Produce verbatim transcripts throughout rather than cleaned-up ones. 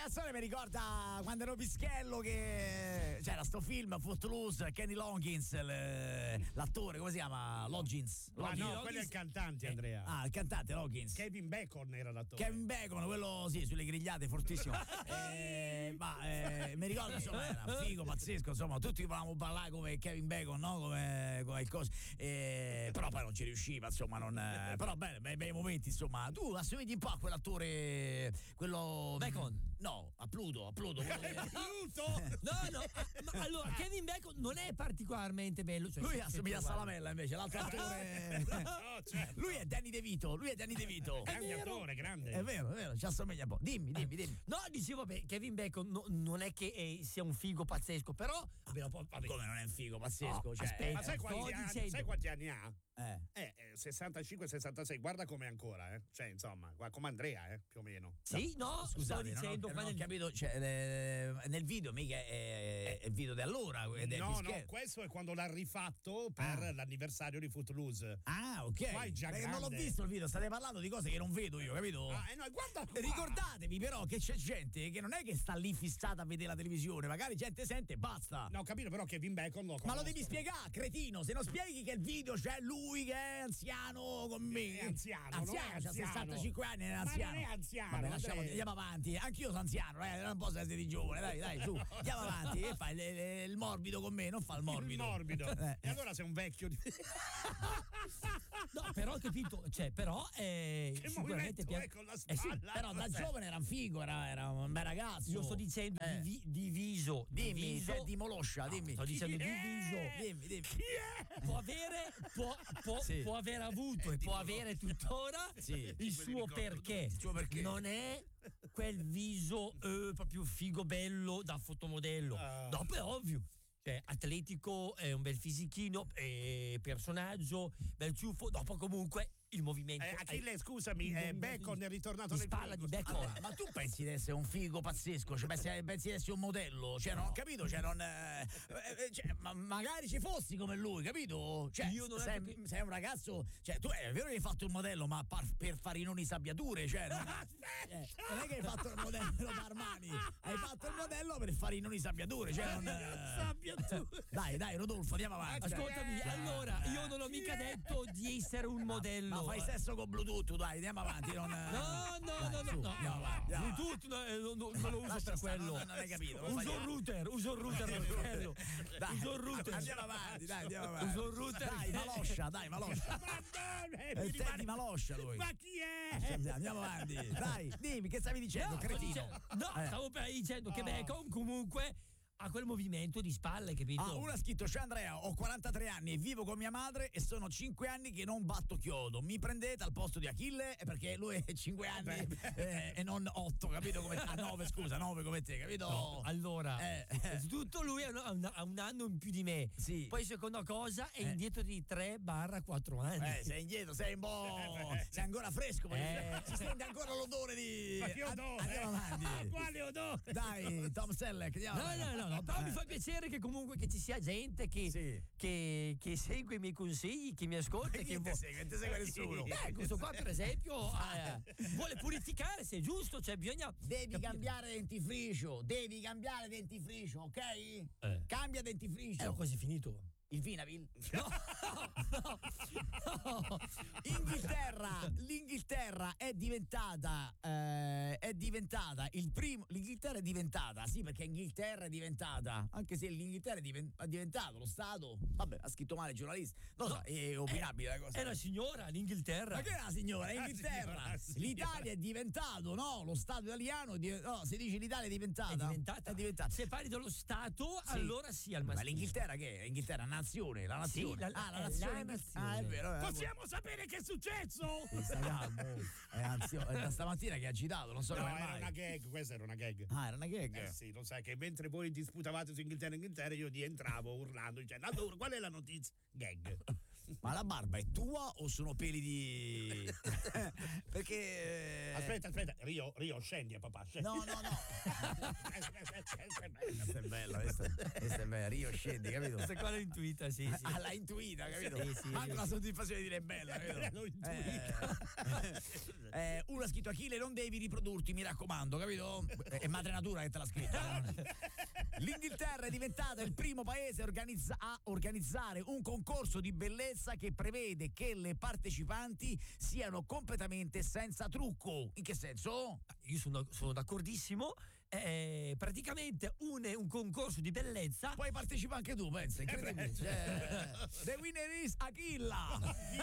canzone mi ricorda quando ero pischello che c'era sto film Footloose, Kenny Loggins, l'attore, come si chiama? Loggins. Ah no, Loggins. Quello è il cantante, Andrea. Ah, il cantante Loggins. Kevin Bacon era l'attore. Kevin Bacon, quello sì, sulle grigliate fortissimo. eh, ma eh, mi ricordo, insomma, era figo, pazzesco, insomma, tutti volevamo ballare come Kevin Bacon, no? Come, come il coso. Eh, però poi non ci riusciva, insomma, non, eh, però bene, bei, bei momenti, insomma. Tu assomigli un po' a quell'attore, quello Bacon. No, a Pluto, a Pluto. Pluto? No, no, ma allora Kevin Bacon non è particolarmente bello. Cioè, lui assomiglia a Salamella invece, l'altro attore. No, certo. Lui è Danny DeVito, lui è Danny DeVito. Grande attore, grande. È vero, è vero, ci assomiglia un po'. Dimmi, dimmi, dimmi. No, dicevo, beh, Kevin Bacon no, non è che eh, sia un figo pazzesco, però vabbè, vabbè. Come non è un figo pazzesco? Oh, cioè, aspetta, Ma sai quanti, sto anni, dicendo. sai quanti anni ha? Eh. Eh, eh, sessantacinque sessantasei, guarda com'è ancora, eh. Cioè, insomma, come Andrea, eh, più o meno. Sì, no, Scusate, sto non dicendo ho, non ho quando- capito, cioè, eh, nel video mica è, è il video di allora ed è No, fischetto. no, questo è quando l'ha rifatto per Ah. l'anniversario di Footloose. Ah, ok. Qua è già Perché non l'ho grande. visto il video, state parlando di cose che non vedo io, capito? Ah, eh no, guarda qua. Ricordatevi però che c'è gente che non è che sta lì fissata a vedere la televisione, magari gente sente e basta. No, ho capito, però Kevin Bacon lo Ma lo conosco. devi spiegare, cretino, se non spieghi che il video c'è lui che è anziano con me. È anziano, anziano, non è c'ha anziano. sessantacinque anni, è Ma anziano. non è anziano, Vabbè, lasciamo, Andrea. andiamo avanti. Anch'io sono anziano, eh, non posso essere di giovane, dai, dai, su. Andiamo avanti, che fai? Il, il- il morbido con me, non fa il morbido. Il morbido. Eh. E allora sei un vecchio di... No, però ho capito, cioè, però eh, Che sicuramente movimento pia- è con la eh sì, spalla? Però da Cos'è? giovane era un figo, era, era un bel ragazzo. io sto dicendo Eh. divi- diviso, Dimmi, diviso, sei di Moloscia, dimmi. sto dicendo Chi è? diviso. Dimmi, dimmi. Chi è? Può avere, può, può, Sì. può aver avuto e può avere tuttora Sì. il suo perché. Il suo perché. Non è quel viso eh, proprio figo bello da fotomodello. Ah. Dopo è ovvio. Cioè, atletico, è un bel fisichino, eh, personaggio, bel ciuffo. Dopo comunque il movimento. Eh, Achille, scusami, il eh, movimento Bacon di- è ritornato di nel spalla film. di Bacon. Allora, ma tu pensi di essere un figo pazzesco? Cioè, pensi, pensi di essere un modello? Cioè, non ho capito, cioè, non. eh, eh, cioè, ma magari ci fossi come lui, capito? Cioè, Io non è sei, perché- sei un ragazzo. Cioè, tu è vero che hai fatto il modello, ma par- per farinoni sabbiature, cioè. Non, eh, non è che hai fatto il modello da Armani, hai fatto il modello per farinoni sabbiature, cioè non. eh, Sabbiature. Dai, dai, Rodolfo, andiamo avanti. dai. Ascoltami, Eh, allora, io non ho chi mica è? detto di essere un modello. Ma fai sesso con Bluetooth, dai, andiamo avanti. Non, No, no, dai, no, no, su, no, andiamo no, avanti, andiamo Bluetooth no, eh, non, non lo uso Lascia per stare, quello. non- non hai capito, non fa Uso il niente. router, uso il router per quello. Dai, Uso il router. andiamo avanti, dai, andiamo avanti. Uso il router. Dai, Maloscia, dai, Maloscia. Madonna, È mi il rimane- di Maloscia lui. Ma chi è? Andiamo avanti. Dai, dimmi che stavi dicendo, No, sto cretino. dicendo- no, Eh. stavo per dicendo che Oh. Bacon comunque ha quel movimento di spalle, capito? Ah, uno ha scritto: ciao Andrea, ho quarantatré anni e vivo con mia madre e sono cinque anni che non batto chiodo. Mi prendete al posto di Achille? Perché lui è cinque anni eh, e non otto, capito? Come ah, nove, scusa, nove come te, capito? No, allora, Eh, eh. tutto lui ha un, ha un anno in più di me. Sì. Poi seconda cosa è Eh. indietro di tre quattro anni. Eh, sei indietro, sei un po'. sei ancora fresco, Eh. si sente ancora l'odore di. Ma che An- odore? Andiamo avanti. Quale odore? Dai, Tom Selleck, andiamo No, avanti. no, no, no, però Eh. mi fa piacere che comunque che ci sia gente che, Sì. che, che segue i miei consigli, che mi ascolta, E che chi te vo- segue? Non ti segue nessuno. Beh, questo qua per esempio eh, vuole purificare se è giusto, cioè bisogna Devi capire. cambiare dentifricio, devi cambiare dentifricio, ok? Eh. Cambia dentifricio. Eh, ho quasi finito. Il Vinavil? No, no, no. Inghilterra, l'Inghilterra è diventata eh, è diventata il primo l'Inghilterra è diventata, sì, perché Inghilterra è diventata, anche se l'Inghilterra è, diven- è diventato lo stato, vabbè, ha scritto male il giornalista. Non so, No, è opinabile la cosa. È una signora, l'Inghilterra. Ma che è la signora? È La Inghilterra. signora, la signora. L'Italia è diventato, no? Lo Stato italiano, è div- no, si dice l'Italia è diventata. È diventata. È diventata. Se parli dello Stato, allora sì al Ma maschile. l'Inghilterra che è? Inghilterra, nazione, la nazione. Sì, la- ah, la è nazione. la Inghil- nazione. Ah, è vero. eh, Possiamo sapere che è successo? eh, sta calmo. È, anzio- è da stamattina che ha agitato, non so No, come era mai. una gag, questa era una gag. Ah, era una gag. Eh sì, lo sai che mentre voi disputavate su Inghilterra e Inghilterra io rientravo urlando dicendo allora qual è la notizia? Gag. Ma la barba è tua o sono peli di... Perché... Aspetta, aspetta, Rio, Rio, scendi a papà, scendi. No, no, no. Questa è bella, questa, questa è bella. Rio, scendi, capito? Questa qua l'ho intuita, sì, sì. Ah, l'ha intuita, capito? Sì, sì, Manco sì. la soddisfazione di dire è bella, capito? L'ho intuita. Eh, eh, uno ha scritto: Achille, non devi riprodurti, mi raccomando, capito? È madre natura che te l'ha scritto. L'Inghilterra è diventata il primo paese organizza- a organizzare un concorso di bellezza che prevede che le partecipanti siano completamente senza trucco. In che senso? Io sono, sono d'accordissimo. Eh, praticamente un, un concorso di bellezza. Puoi partecipare anche tu, pensa, incredibile. Cioè, the winner is Achilla.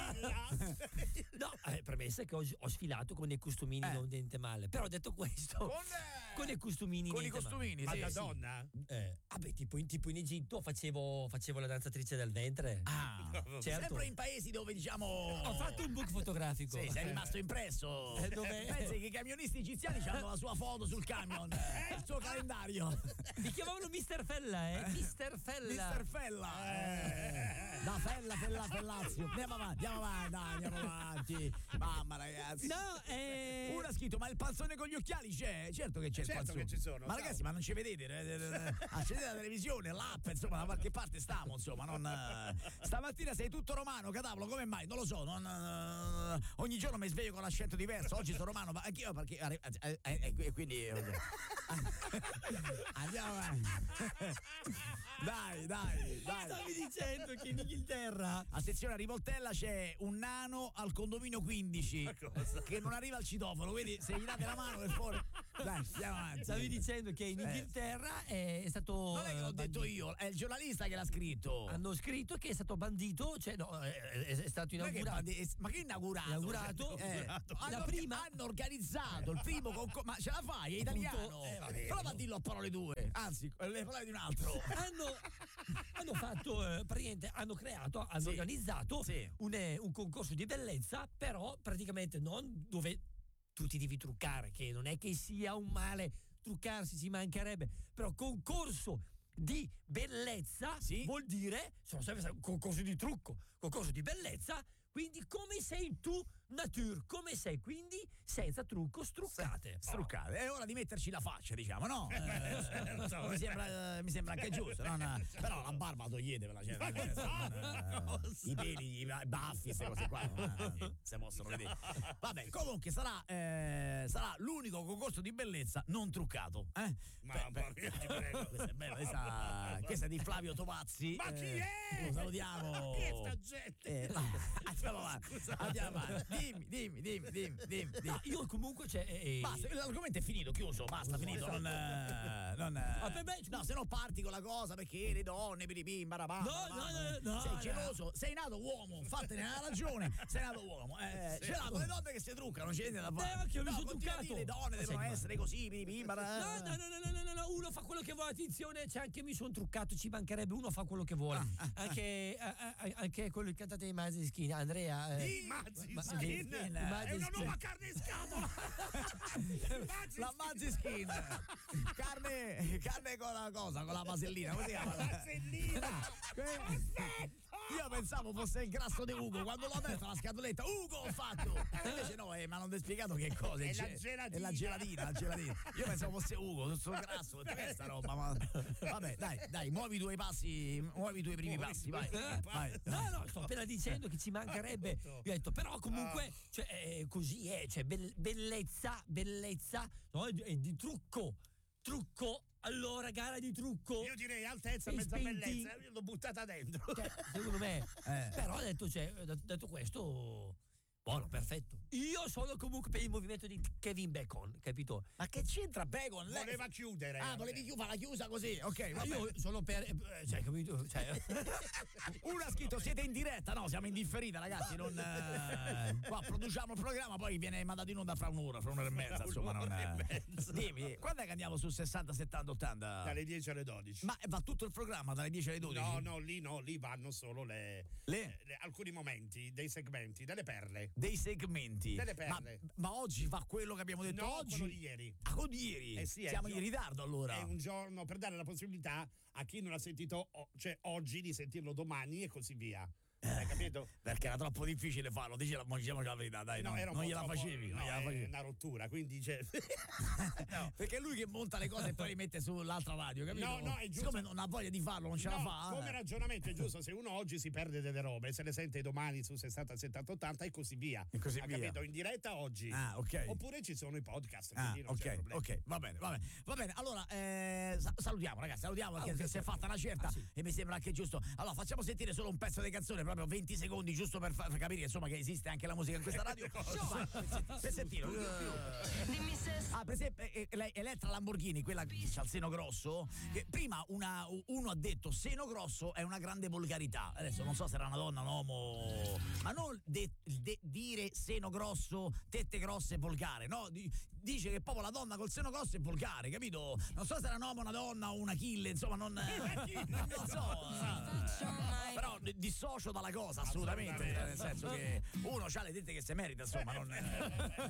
No, eh, premessa che ho, ho sfilato con i costumini Eh. non niente male. Però detto questo, Con, eh, con i costumini con i niente costumini, Ma sì, da sì. donna? male. Eh, vabbè, tipo in, tipo in Egitto facevo, facevo la danzatrice del ventre. Ah, certo. sempre in paesi dove diciamo Ho fatto un book fotografico. sì, sei rimasto impresso. Eh, dove- Pensi che i camionisti egiziani hanno la sua foto sul camion, eh, il suo calendario. Mi chiamavano mister Fella, eh? mister Fella. Mister Fella. Eh. Da Fella, Fella, Fellazio. Andiamo avanti, andiamo avanti, dai, andiamo avanti. Mamma ragazzi. No, eh... Uno ha scritto: ma il panzone con gli occhiali c'è? Certo che c'è il Certo panzone. che ci sono, Ma ciao. ragazzi, ma non ci vedete? Eh, eh, eh, Accendete la televisione, l'app, insomma, da qualche parte stiamo, insomma, non. eh. Stamattina sei tutto romano, Catapolo, come mai? Non lo so, non, eh, ogni giorno mi sveglio con l'accento diverso, oggi sono romano, ma anch'io perché eh, eh, eh, e quindi eh, andiamo avanti. Dai, dai, dai. Stavi dicendo che in Inghilterra... Attenzione, a Rivoltella c'è un nano al condominio quindici che non arriva al citofono, quindi se gli date la mano per favore. Dai, andiamo avanti. Stavi dicendo che in Inghilterra è stato... Non è che l'ho eh, detto bandito. io, è il giornalista che l'ha scritto. Hanno scritto che è stato bandito, cioè no, è, è- è stato Ma che, inaugurato. ma che inaugurato? Inaugurato? Eh, La hanno, prima- hanno organizzato il primo concorso. Ma ce la fai? È italiano. Eh, vabbè, Prova a no. dirlo a parole due. Anzi, le parole di un altro. Hanno, hanno fatto, eh, praticamente, hanno creato, hanno Sì. organizzato Sì. un, eh, un concorso di bellezza, però praticamente non dove tu ti devi truccare, che non è che sia un male truccarsi, ci mancherebbe, però concorso di bellezza Sì. vuol dire, sono sempre un concorso di trucco, concorso di bellezza, quindi come sei tu nature, come sei, quindi senza trucco, struccate. Struccate. È ora di metterci la faccia, diciamo, no? Eh, certo. mi, sembra, eh, mi sembra anche giusto. Non, però la barba toglietevela. Cioè, non è- non, eh, I peli, i baffi, queste cose qua non eh, si possono vedere. Vabbè, comunque sarà, eh, sarà l'unico concorso di bellezza non truccato. Eh? Mamma Beh, mia, ti prego. Questa è bella, questa, questa è di Flavio Tovazzi. Ma chi eh, è? Lo salutiamo. Chi è sta gente? Eh, andiamo avanti. Andiamo avanti. Dimmi, dimmi, dimmi, dimmi, dimmi. dimmi. No, io comunque cioè, eh, Basta, l'argomento è finito, chiuso, basta, finito. Non, eh, non, eh, per me, no, se no parti con la cosa perché le donne, biribim, barabam, No, barabam, no, no, no, sei no. geloso, sei nato uomo, fatene la ragione, sei nato uomo. Eh, ce l'hanno le donne che si truccano, non c'è niente da fare. Eh, anche io mi no, sono continua a truccato. dire, le donne Ma devono sai che essere così, biribim, No, barabam. no, no, no, no, no, no, uno fa quello che vuole, attenzione, c'è anche mi sono truccato, ci mancherebbe, uno fa quello che vuole. Anche, a- a- anche quello il cantante di Mazzi Skin, Andrea. eh, I Mazzi ma- Skin. ma- È Mazzi una Skin. nuova carne in scatola. La Mazzi Skin, carne, carne con la cosa, con la vasellina, così si chiama? Vasellina. Io pensavo fosse il grasso di Ugo, quando l'ho aperto la scatoletta, Ugo ho fatto! E invece no, eh, mi hanno spiegato che cosa. È c'è. la gelatina. È la gelatina, la gelatina. Io pensavo fosse Ugo, tutto sul grasso, che è sta roba, ma. Vabbè, dai, dai, muovi i tuoi passi, muovi i tuoi primi Muovi passi, i vai. tuoi vai. No, no, sto appena dicendo che ci mancherebbe. Vi ho detto, però comunque, cioè, eh, così è, cioè, bel- bellezza, bellezza, no, è di, è di trucco, trucco, allora gara di trucco. Io direi altezza, Sei mezza spinti? bellezza. Io l'ho buttata dentro. Cioè, secondo me, Eh. però ho detto, cioè, detto, detto questo, buono, perfetto. Io sono comunque per il movimento di Kevin Bacon, capito? Ma che c'entra Bacon? Lei- Voleva chiudere. Ah, volevi chiudere la chiusa così, ok, va Io bene. sono per, eh, cioè, capito? Cioè, Uno ha scritto siete in diretta, no, siamo in differita ragazzi, non, eh, qua produciamo il programma, poi viene mandato in onda fra un'ora, fra un'ora e mezza, insomma, non Un'ora e eh. mezza. Dimmi, quando è che andiamo su sessanta, settanta, ottanta? Dalle dieci alle dodici. Ma va tutto il programma dalle dieci alle dodici? No, no, lì no, lì vanno solo le, Le? le- alcuni momenti, dei segmenti, delle perle. Dei segmenti. Delle ma, perle. ma oggi fa quello che abbiamo detto No, oggi? quello di ieri. Ah, quello di ieri? Eh sì, è Siamo il in gio- ritardo allora. È un giorno per dare la possibilità a chi non ha sentito o- cioè oggi di sentirlo domani e così via. Eh, Cioè, capito? Perché era troppo difficile farlo, diciamo, diciamoci la verità, dai, No, no, era un non po' gliela troppo- facevi, non no, gliela è facevi. una rottura, quindi cioè, no. Perché è lui che monta le cose e poi le mette sull'altra radio, capito? No, no, è giusto. Siccome non ha voglia di farlo, non ce la No, fa. come eh. ragionamento è giusto, se uno oggi si perde delle robe, se le sente domani su sessanta, settanta, ottanta e così via. E così ha via. capito? In diretta oggi. Ah, ok. Oppure ci sono i podcast, Ah, quindi non c'è ok, problema. ok, va bene, va bene, va bene. Allora, eh, sa- salutiamo, ragazzi, salutiamo perché Ah, ok, si è ok. fatta una certa Ah, sì. e mi sembra anche giusto. Allora, facciamo sentire solo un pezzo di canzone, proprio venti secondi, giusto per, fa- per capire insomma che esiste anche la musica in questa radio. Vai, per senti- per sentirlo. Dimmi se Ah, per esempio, eh, eh, lei- Elettra Lamborghini, quella che ha il seno grosso, che prima una- uno ha detto seno grosso è una grande volgarità. Adesso non so se era una donna, un uomo, ma non de- de- dire seno grosso, tette grosse e volgare, no? Di- dice che proprio la donna col seno grosso è volgare, capito? Non so se era un uomo, una donna o una kill, insomma, non, non so. eh. Però di- dissocio dalla cosa, assolutamente, nel senso che uno ha le tette che si merita, insomma, non...